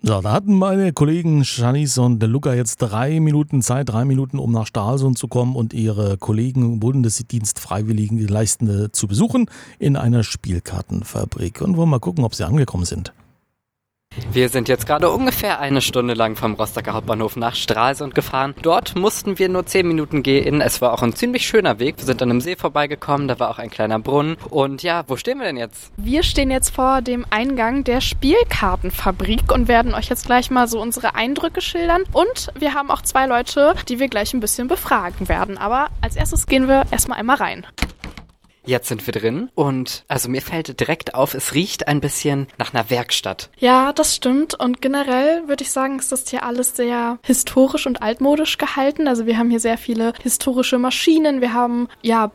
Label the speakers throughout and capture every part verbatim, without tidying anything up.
Speaker 1: So, da hatten meine Kollegen Janice und Luca jetzt drei Minuten Zeit, drei Minuten, um nach Stralsund zu kommen und ihre Kollegen Bundesdienst Freiwilligen Leistende zu besuchen in einer Spielkartenfabrik. Und wollen mal gucken, ob sie angekommen sind.
Speaker 2: Wir sind jetzt gerade ungefähr eine Stunde lang vom Rostocker Hauptbahnhof nach Stralsund gefahren. Dort mussten wir nur zehn Minuten gehen. Es war auch ein ziemlich schöner Weg. Wir sind an einem See vorbeigekommen, da war auch ein kleiner Brunnen. Und ja, wo stehen wir denn jetzt?
Speaker 3: Wir stehen jetzt vor dem Eingang der Spielkartenfabrik und werden euch jetzt gleich mal so unsere Eindrücke schildern. Und wir haben auch zwei Leute, die wir gleich ein bisschen befragen werden. Aber als erstes gehen wir erstmal einmal rein.
Speaker 2: Jetzt sind wir drin und also mir fällt direkt auf, es riecht ein bisschen nach einer Werkstatt.
Speaker 3: Ja, das stimmt und generell würde ich sagen, ist das hier alles sehr historisch und altmodisch gehalten. Also wir haben hier sehr viele historische Maschinen, wir haben ja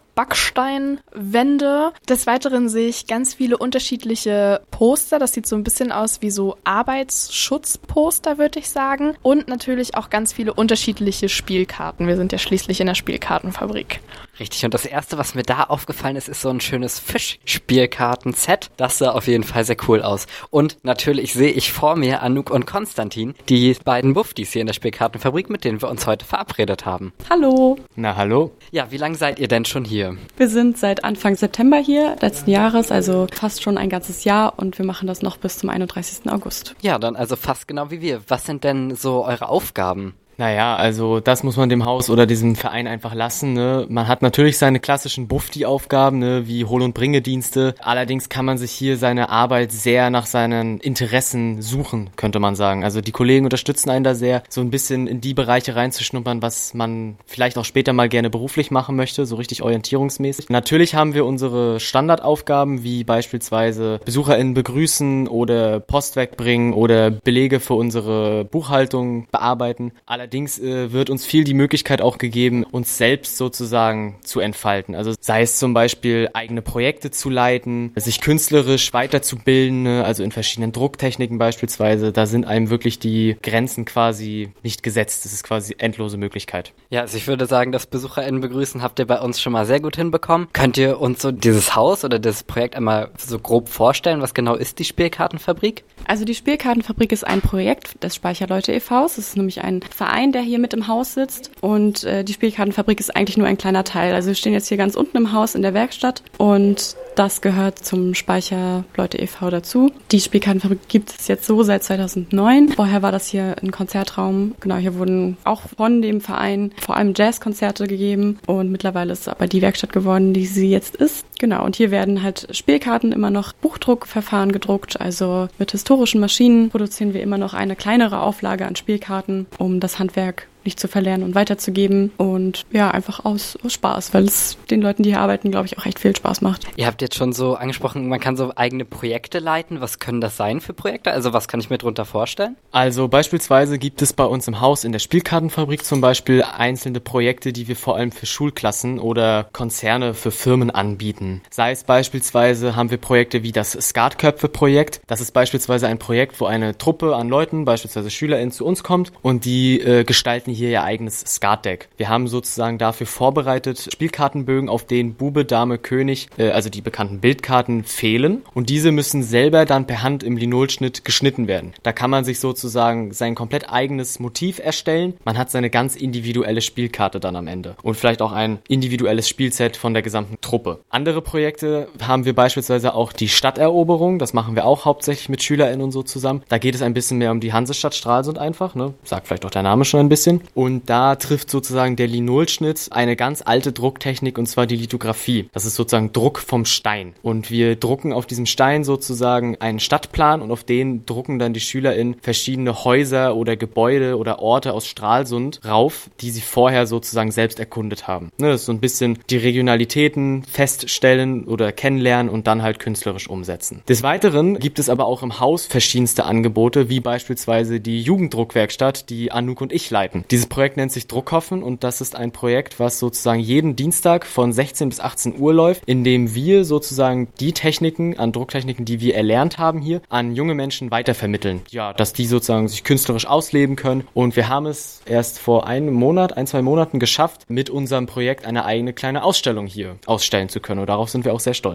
Speaker 3: Backsteinwände. Des Weiteren sehe ich ganz viele unterschiedliche Poster. Das sieht so ein bisschen aus wie so Arbeitsschutzposter, würde ich sagen. Und natürlich auch ganz viele unterschiedliche Spielkarten. Wir sind ja schließlich in der Spielkartenfabrik.
Speaker 2: Richtig, und das Erste, was mir da aufgefallen ist, ist so ein schönes Fischspielkarten-Set. Das sah auf jeden Fall sehr cool aus. Und natürlich sehe ich vor mir Anouk und Konstantin, die beiden Buffdies hier in der Spielkartenfabrik, mit denen wir uns heute verabredet haben.
Speaker 4: Hallo.
Speaker 2: Na, hallo. Ja, wie lange seid ihr denn schon hier?
Speaker 4: Wir sind seit Anfang September hier, letzten Jahres, also fast schon ein ganzes Jahr und wir machen das noch bis zum einunddreißigsten August.
Speaker 2: Ja, dann also fast genau wie wir. Was sind denn so eure Aufgaben?
Speaker 5: Naja, also das muss man dem Haus oder diesem Verein einfach lassen, ne? Man hat natürlich seine klassischen Bufti-Aufgaben, ne, wie Hol- und Bringedienste. Allerdings kann man sich hier seine Arbeit sehr nach seinen Interessen suchen, könnte man sagen. Also die Kollegen unterstützen einen da sehr, so ein bisschen in die Bereiche reinzuschnuppern, was man vielleicht auch später mal gerne beruflich machen möchte, so richtig orientierungsmäßig. Natürlich haben wir unsere Standardaufgaben, wie beispielsweise BesucherInnen begrüßen oder Post wegbringen oder Belege für unsere Buchhaltung bearbeiten. Allerdings äh, wird uns viel die Möglichkeit auch gegeben, uns selbst sozusagen zu entfalten. Also sei es zum Beispiel eigene Projekte zu leiten, sich künstlerisch weiterzubilden, ne? Also in verschiedenen Drucktechniken beispielsweise. Da sind einem wirklich die Grenzen quasi nicht gesetzt. Das ist quasi endlose Möglichkeit.
Speaker 2: Ja, also ich würde sagen, das BesucherInnen begrüßen habt ihr bei uns schon mal sehr gut hinbekommen. Könnt ihr uns so dieses Haus oder das Projekt einmal so grob vorstellen? Was genau ist die Spielkartenfabrik?
Speaker 4: Also die Spielkartenfabrik ist ein Projekt des Speicherleute e V. Es ist nämlich ein Verein, der hier mit im Haus sitzt und äh, die Spielkartenfabrik ist eigentlich nur ein kleiner Teil. Also wir stehen jetzt hier ganz unten im Haus in der Werkstatt und das gehört zum Speicherleute e V dazu. Die Spielkartenfabrik gibt es jetzt so seit zweitausendneun. Vorher war das hier ein Konzertraum. Genau, hier wurden auch von dem Verein vor allem Jazzkonzerte gegeben und mittlerweile ist es aber die Werkstatt geworden, die sie jetzt ist. Genau, und hier werden halt Spielkarten immer noch Buchdruckverfahren gedruckt, also mit historischen Maschinen produzieren wir immer noch eine kleinere Auflage an Spielkarten, um das Handwerk nicht zu verlernen und weiterzugeben und ja, einfach aus, aus Spaß, weil es den Leuten, die hier arbeiten, glaube ich, auch echt viel Spaß macht.
Speaker 2: Ihr habt jetzt schon so angesprochen, man kann so eigene Projekte leiten. Was können das sein für Projekte? Also was kann ich mir darunter vorstellen?
Speaker 5: Also beispielsweise gibt es bei uns im Haus in der Spielkartenfabrik zum Beispiel einzelne Projekte, die wir vor allem für Schulklassen oder Konzerne für Firmen anbieten. Sei es beispielsweise haben wir Projekte wie das Skatköpfe-Projekt. Das ist beispielsweise ein Projekt, wo eine Truppe an Leuten, beispielsweise SchülerInnen, zu uns kommt und die äh, gestalten hier ihr eigenes Skatdeck. Wir haben sozusagen dafür vorbereitet Spielkartenbögen, auf denen Bube, Dame, König, äh, also die bekannten Bildkarten, fehlen. Und diese müssen selber dann per Hand im Linolschnitt geschnitten werden. Da kann man sich sozusagen sein komplett eigenes Motiv erstellen. Man hat seine ganz individuelle Spielkarte dann am Ende. Und vielleicht auch ein individuelles Spielset von der gesamten Truppe. Andere Projekte haben wir beispielsweise auch die Stadteroberung. Das machen wir auch hauptsächlich mit SchülerInnen und so zusammen. Da geht es ein bisschen mehr um die Hansestadt Stralsund einfach, ne? Sagt vielleicht auch der Name schon ein bisschen. Und da trifft sozusagen der Linolschnitt eine ganz alte Drucktechnik, und zwar die Lithografie. Das ist sozusagen Druck vom Stein. Und wir drucken auf diesem Stein sozusagen einen Stadtplan und auf den drucken dann die SchülerInnen verschiedene Häuser oder Gebäude oder Orte aus Stralsund rauf, die sie vorher sozusagen selbst erkundet haben. Ne, das ist so ein bisschen die Regionalitäten feststellen oder kennenlernen und dann halt künstlerisch umsetzen. Des Weiteren gibt es aber auch im Haus verschiedenste Angebote, wie beispielsweise die Jugenddruckwerkstatt, die Anouk und ich leiten. Dieses Projekt nennt sich Druckhoffen und das ist ein Projekt, was sozusagen jeden Dienstag von sechzehn bis achtzehn Uhr läuft, in dem wir sozusagen die Techniken, an Drucktechniken, die wir erlernt haben hier, an junge Menschen weitervermitteln. Ja, dass die sozusagen sich künstlerisch ausleben können und wir haben es erst vor einem Monat, ein, zwei Monaten geschafft, mit unserem Projekt eine eigene kleine Ausstellung hier ausstellen zu können und darauf sind wir auch sehr stolz.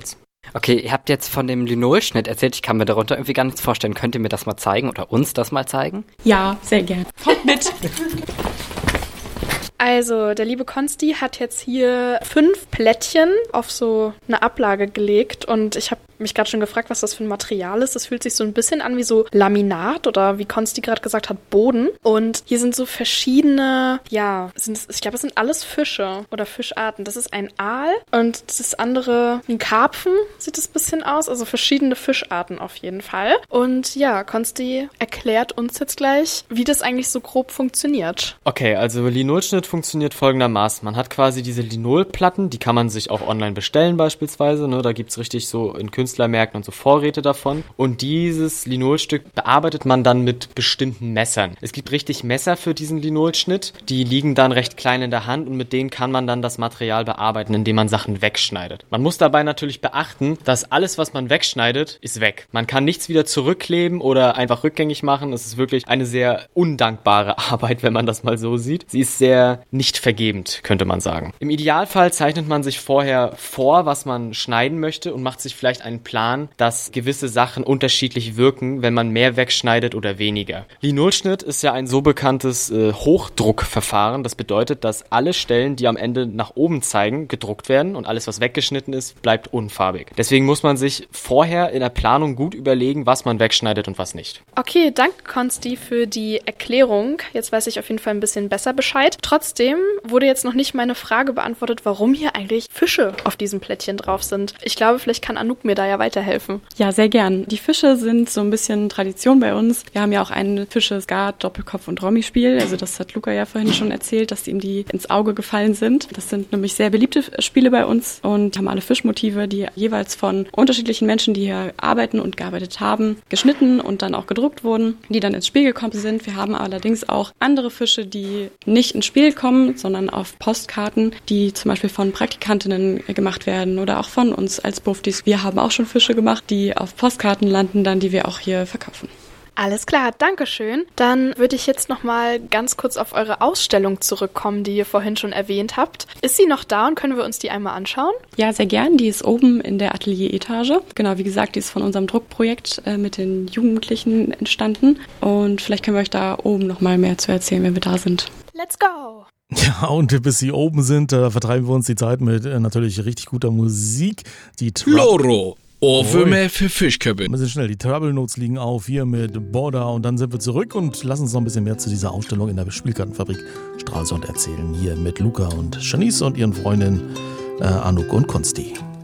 Speaker 2: Okay, ihr habt jetzt von dem Linolschnitt erzählt, ich kann mir darunter irgendwie gar nichts vorstellen. Könnt ihr mir das mal zeigen oder uns das mal zeigen?
Speaker 4: Ja, sehr gern. Kommt mit.
Speaker 3: Also, der liebe Konsti hat jetzt hier fünf Plättchen auf so eine Ablage gelegt und ich habe mich gerade schon gefragt, was das für ein Material ist. Das fühlt sich so ein bisschen an wie so Laminat oder wie Konsti gerade gesagt hat, Boden. Und hier sind so verschiedene, ja, sind, ich glaube, das sind alles Fische oder Fischarten. Das ist ein Aal und das andere ein Karpfen, sieht es ein bisschen aus. Also verschiedene Fischarten auf jeden Fall. Und ja, Konsti erklärt uns jetzt gleich, wie das eigentlich so grob funktioniert.
Speaker 5: Okay, also Linolschnitt funktioniert folgendermaßen. Man hat quasi diese Linolplatten, die kann man sich auch online bestellen beispielsweise. Ne? Da gibt's richtig so in Künstlermärkten und so Vorräte davon. Und dieses Linolstück bearbeitet man dann mit bestimmten Messern. Es gibt richtig Messer für diesen Linolschnitt. Die liegen dann recht klein in der Hand und mit denen kann man dann das Material bearbeiten, indem man Sachen wegschneidet. Man muss dabei natürlich beachten, dass alles, was man wegschneidet, ist weg. Man kann nichts wieder zurückkleben oder einfach rückgängig machen. Es ist wirklich eine sehr undankbare Arbeit, wenn man das mal so sieht. Sie ist sehr nicht vergebend, könnte man sagen. Im Idealfall zeichnet man sich vorher vor, was man schneiden möchte und macht sich vielleicht einen Plan, dass gewisse Sachen unterschiedlich wirken, wenn man mehr wegschneidet oder weniger. Linolschnitt ist ja ein so bekanntes äh, Hochdruckverfahren. Das bedeutet, dass alle Stellen, die am Ende nach oben zeigen, gedruckt werden und alles, was weggeschnitten ist, bleibt unfarbig. Deswegen muss man sich vorher in der Planung gut überlegen, was man wegschneidet und was nicht.
Speaker 3: Okay, danke Konsti für die Erklärung. Jetzt weiß ich auf jeden Fall ein bisschen besser Bescheid. Trotzdem wurde jetzt noch nicht meine Frage beantwortet, warum hier eigentlich Fische auf diesem Plättchen drauf sind. Ich glaube, vielleicht kann Anouk mir da ja weiterhelfen.
Speaker 4: Ja, sehr gern. Die Fische sind so ein bisschen Tradition bei uns. Wir haben ja auch ein Fische, Skat, Doppelkopf und Rommi-Spiel. Also das hat Luca ja vorhin schon erzählt, dass ihm die ins Auge gefallen sind. Das sind nämlich sehr beliebte Spiele bei uns und haben alle Fischmotive, die jeweils von unterschiedlichen Menschen, die hier arbeiten und gearbeitet haben, geschnitten und dann auch gedruckt wurden, die dann ins Spiel gekommen sind. Wir haben allerdings auch andere Fische, die nicht ins Spiel kommen, sondern auf Postkarten, die zum Beispiel von Praktikantinnen gemacht werden oder auch von uns als Buffdies. Wir haben auch schon Fische gemacht, die auf Postkarten landen, dann die wir auch hier verkaufen.
Speaker 3: Alles klar, dankeschön. Dann würde ich jetzt noch mal ganz kurz auf eure Ausstellung zurückkommen, die ihr vorhin schon erwähnt habt. Ist sie noch da und können wir uns die einmal anschauen?
Speaker 4: Ja, sehr gern. Die ist oben in der Atelier-Etage. Genau, wie gesagt, die ist von unserem Druckprojekt äh, mit den Jugendlichen entstanden. Und vielleicht können wir euch da oben noch mal mehr zu erzählen, wenn wir da sind.
Speaker 3: Let's go!
Speaker 1: Ja, und bis sie oben sind, da vertreiben wir uns die Zeit mit äh, natürlich richtig guter Musik. Die
Speaker 6: Loro! Ohrwürmer für Fischköppe.
Speaker 1: Wir sind schnell, die Trouble Notes liegen auf hier mit Border und dann sind wir zurück und lassen uns noch ein bisschen mehr zu dieser Ausstellung in der Spielkartenfabrik Stralsund erzählen. Hier mit Luca und Janice und ihren Freundinnen äh, Anouk und Konsti.